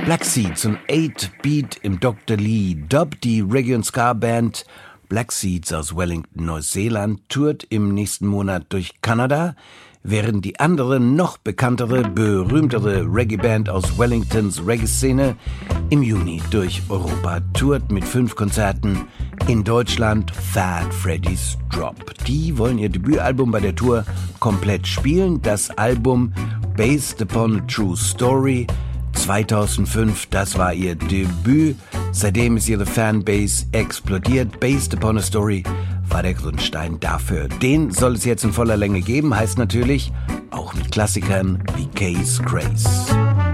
Black Seeds und 8-Beat im Dr. Lee Dub, die Reggae- und Ska-Band Black Seeds aus Wellington, Neuseeland, tourt im nächsten Monat durch Kanada, während die andere, noch bekanntere, berühmtere Reggae-Band aus Wellingtons Reggae-Szene im Juni durch Europa tourt mit 5 Konzerten in Deutschland. Fat Freddy's Drop. Die wollen ihr Debütalbum bei der Tour komplett spielen. Das Album Based Upon a True Story 2005, das war ihr Debüt. Seitdem ist ihre Fanbase explodiert. Based Upon a Story war der Grundstein dafür. Den soll es jetzt in voller Länge geben, heißt natürlich auch mit Klassikern wie Case Craze.